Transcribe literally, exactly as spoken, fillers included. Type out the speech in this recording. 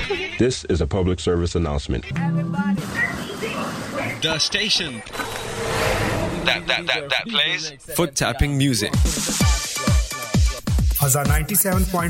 This is a public service announcement. The station that that that that plays foot tapping music. Fazza ninety-seven point